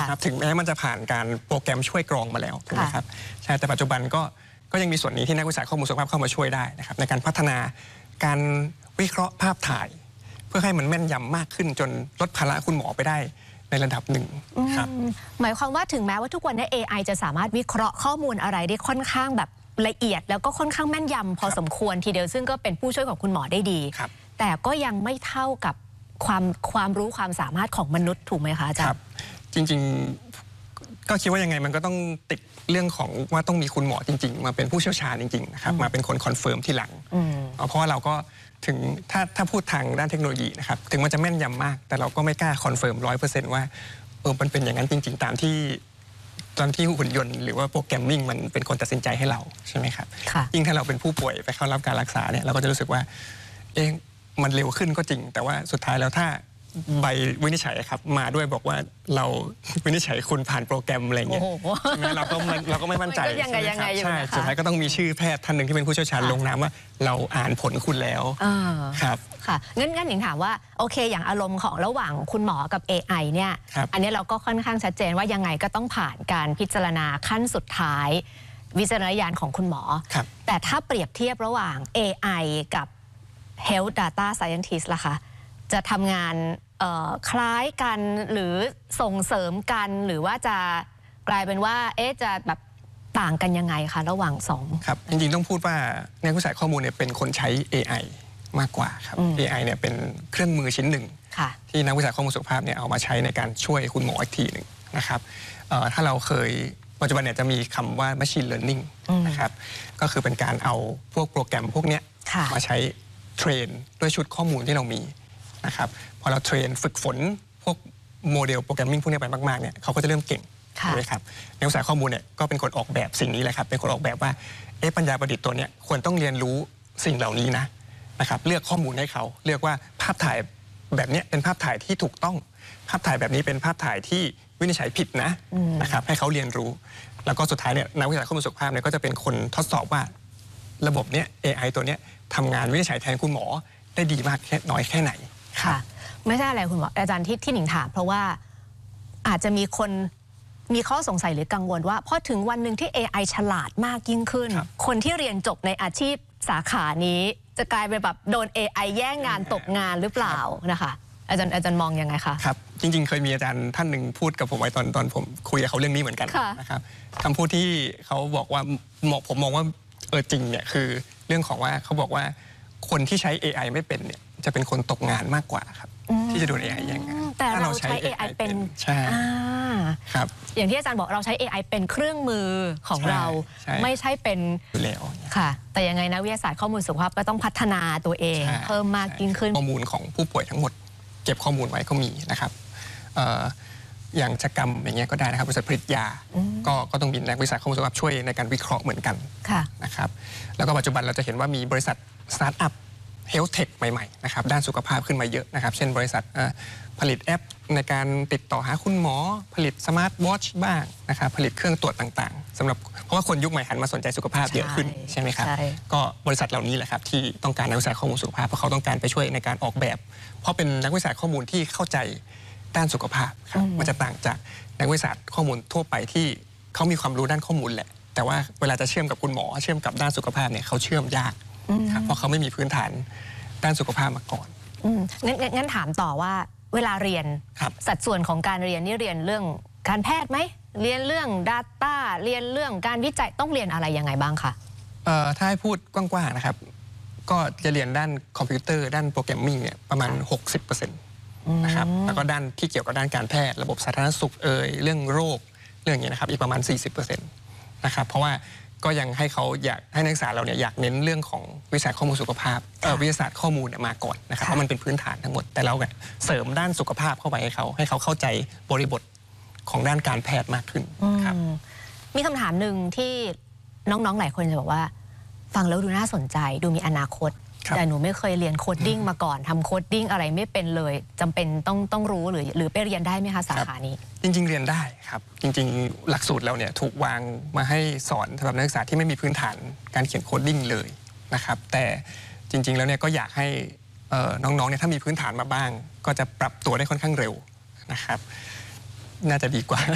ครับถึงแม้มันจะผ่านการโปรแกรมช่วยกรองมาแล้วถูกไหมครับใช่แต่ปัจจุบันก็ยังมีส่วนนี้ที่นักวิจัยข้อมูลสุขภาพเข้ามาช่วยได้นะครับในการพัฒนาการวิเคราะห์ภาพถ่ายเพื่อให้มันแม่นยำมากขึ้นจนลดภาระคุณหมอไปได้ในระดับหนึ่งครับหมายความว่าถึงแม้ว่าทุกวันนี้ AI จะสามารถวิเคราะห์ข้อมูลอะไรได้ค่อนข้างแบบละเอียดแล้วก็ค่อนข้างแม่นยำพอสมควรทีเดียวซึ่งก็เป็นผู้ช่วยของคุณหมอได้ดีแต่ก็ยังไม่เท่ากับความรู้ความสามารถของมนุษย์ถูกไหมคะอาจารย์ครับจริงๆก็คิดว่ายังไงมันก็ต้องติดเรื่องของว่าต้องมีคุณหมอจริงๆมาเป็นผู้เชี่ยวชาญจริงๆนะครับมาเป็นคนคอนเฟิร์มที่หลังเพราะว่าเราก็ถึงถ้าพูดทางด้านเทคโนโลยีนะครับถึงมันจะแม่นยำมากแต่เราก็ไม่กล้าคอนเฟิร์ม100%ว่ามันเป็นอย่างนั้นจริงๆตามที่หุ่นยนต์หรือว่าโปรแกรมมิ่งมันเป็นคนตัดสินใจให้เราใช่ไหมครับยิ่งถ้าเราเป็นผู้ป่วยไปเข้ารับการรักษาเนี่ยเราก็จะรู้สึกว่ามันเร็วขึ้นก็จริงแต่ว่าสุดท้ายแล้วถ้าใบวินิจฉัยครับมาด้วยบอกว่าเราวินิจฉัยคุณผ่านโปรแกรมอะไรเงี้ยใช่ไหมเราก็ไม่มั่นใจใช่สุดท้ายก็ต้องมีชื่อแพทย์ท่านหนึ่งที่เป็นผู้เชี่ยวชาญลงนามว่าเราอ่านผลคุณแล้วครับค่ะงั้นหนิงถามว่าโอเคอย่างอารมณ์ของระหว่างคุณหมอกับ AI เนี่ยอันนี้เราก็ค่อนข้างชัดเจนว่ายังไงก็ต้องผ่านการพิจารณาขั้นสุดท้ายวิจารณญาณของคุณหมอแต่ถ้าเปรียบเทียบระหว่าง AI กับ Health Data Scientist ล่ะคะจะทำงานคล้ายกันหรือส่งเสริมกันหรือว่าจะกลายเป็นว่าจะแบบต่างกันยังไงคะระหว่างสองครับจริงๆต้องพูดว่านักวิจัยข้อมูลเนี่ยเป็นคนใช้ AI มากกว่าครับ AI เนี่ยเป็นเครื่องมือชิ้นหนึ่งที่นักวิจัยข้อมูลสุขภาพเนี่ยเอามาใช้ในการช่วยคุณหมออีกทีหนึ่งนะครับถ้าเราเคยปัจจุบันเนี่ยจะมีคำว่า machine learning นะครับก็คือเป็นการเอาพวกโปรแกรมพวกนี้มาใช้เทรนด้วยชุดข้อมูลที่เรามีนะครับพอเราเทรนฝึกฝนพวกโมเดลโปรแกรมมิ่งพวกนี้ไปมากๆเนี่ยเขาก็จะเริ่มเก่งใช่ไหมครับนักวิจัยข้อมูลเนี่ยก็เป็นคนออกแบบสิ่งนี้แหละครับเป็นคนออกแบบว่าปัญญาประดิษฐ์ตัวนี้ควรต้องเรียนรู้สิ่งเหล่านี้นะครับเลือกข้อมูลให้เขาเลือกว่าภาพถ่ายแบบนี้เป็นภาพถ่ายที่ถูกต้องภาพถ่ายแบบนี้เป็นภาพถ่ายที่วินิจฉัยผิดนะครับให้เขาเรียนรู้แล้วก็สุดท้ายเนี่ยนักวิจัยข้อมูลสุขภาพเนี่ยก็จะเป็นคนทดสอบว่าระบบเนี้ย AI ตัวเนี้ยทำงานวินิจฉัยแทนคุณหมอได้ดีมากแค่น้อยแค่ไหนค่ะไม่ใช่อะไรคุณหมออาจารย์ที่หนิงถามเพราะว่าอาจจะมีคนมีข้อสงสัยหรือกังวลว่าพอถึงวันหนึ่งที่ AI ฉลาดมากยิ่งขึ้นคนที่เรียนจบในอาชีพสาขานี้จะกลายเป็นแบบโดน AI แย่งงานตกงานหรือเปล่านะคะอาจารย์มองยังไงคะครับจริงๆเคยมีอาจารย์ท่านหนึ่งพูดกับผมไว้ตอนผมคุยกับเขาเรื่องนี้เหมือนกันนะครับคำพูดที่เขาบอกว่าผมมองว่าจริงเนี่ยคือเรื่องของว่าเขาบอกว่าคนที่ใช้ AI ไม่เป็นเนี่ยจะเป็นคนตกงานมากกว่าครับที่จะโดน AI แย่งงานแต่เราใช้ AI เป็นใช่ครับอย่างที่อาจารย์บอกเราใช้ AI เป็นเครื่องมือของเราไม่ใช่เป็นแล้วค่ะแต่ยังไงนะวิทยาศาสตร์ข้อมูลสุขภาพก็ต้องพัฒนาตัวเองเพิ่มมากยิ่งขึ้นข้อมูลของผู้ป่วยทั้งหมดเก็บข้อมูลไว้ก็มีนะครับอย่างชกรรมอย่างเงี้ยก็ได้นะครับบริษัทผลิตยาก็ต้องมีนักวิจัยข้อมูลสุขภาพช่วยในการวิเคราะห์เหมือนกันนะครับแล้วก็ปัจจุบันเราจะเห็นว่ามีบริษัทสตาร์ทอัพเฮลท์เทคใหม่ๆนะครับด้านสุขภาพขึ้นมาเยอะนะครับเช่นบริษัทผลิตแอปในการติดต่อหาคุณหมอผลิตสมาร์ทวอทช์บ้างนะครับผลิตเครื่องตรวจต่างๆสำหรับเพราะว่าคนยุคใหม่หันมาสนใจสุขภาพเยอะขึ้นใช่ไหมครับก็บริษัทเหล่านี้แหละครับที่ต้องการนักวิจัยข้อมูลสุขภาพเพราะเขาต้องการไปช่วยในการออกแบบเพราะเป็นนักวิจัยข้อมูลที่เข้าใจด้านสุขภาพครับมันจะต่างจากนักวิจัยข้อมูลทั่วไปที่เขามีความรู้ด้านข้อมูลแหละแต่ว่าเวลาจะเชื่อมกับคุณหมอเชื่อมกับด้านสุขภาพเนี่ยเขาเชื่อมยากครับเพราะเขาไม่มีพื้นฐานด้านสุขภาพมาก่อนงั้นถามต่อว่าเวลาเรียนสัดส่วนของการเรียนนี่เรียนเรื่องการแพทย์ไหมเรียนเรื่อง Data เรียนเรื่องการวิจัยต้องเรียนอะไรยังไงบ้างคะถ้าให้พูดกว้างๆนะครับก็จะเรียนด้านคอมพิวเตอร์ด้านโปรแกรมมิ่งเนี่ยประมาณ 60%นะครับแล้วก็ด้านที่เกี่ยวกับด้านการแพทย์ระบบสาธารณสุขเรื่องโรคเรื่องอย่างนี้นะครับอีกประมาณ 40% นะครับเพราะว่าก็ยังให้เขาอยากให้นักศึกษาเราเนี่ยอยากเน้นเรื่องของวิชาข้อมูลสุขภาพวิทยาศาสตร์ข้อมูลเนี่ยมาก่อนนะครับเพราะมันเป็นพื้นฐานทั้งหมดแต่เราเสริมด้านสุขภาพเข้าไปให้เขาเข้าใจบริบทของด้านการแพทย์มากขึ้นครับมีคำถามหนึ่งที่น้องๆหลายคนจะบอกว่าฟังแล้วดูน่าสนใจดูมีอนาคตแต่หนูไม่เคยเรียนโคดดิ้งมาก่อนทำโคดดิ้งอะไรไม่เป็นเลยจำเป็นต้องรู้หรือไปเรียนได้ไหมคะสาขานี้จริงๆเรียนได้ครับจริงๆหลักสูตรเราเนี่ยถูกวางมาให้สอนสำหรับนักศึกษาที่ไม่มีพื้นฐานการเขียนโคดดิ้งเลยนะครับแต่จริงๆแล้วเนี่ยก็อยากให้น้องๆเนี่ยถ้ามีพื้นฐานมาบ้างก็จะปรับตัวได้ค่อนข้างเร็วนะครับน่าจะดีกว่า